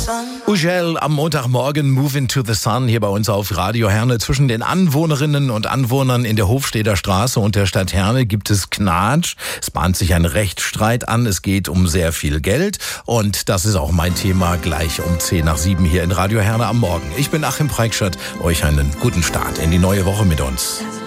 Ugel am Montagmorgen, Move into the Sun, hier bei uns auf Radio Herne. Zwischen den Anwohnerinnen und Anwohnern in der Hofsteder Straße und der Stadt Herne gibt es Knatsch. Es bahnt sich ein Rechtsstreit an, es geht um sehr viel Geld. Und das ist auch mein Thema gleich um 6:50 hier in Radio Herne am Morgen. Ich bin Achim Preikschat, euch einen guten Start in die neue Woche mit uns.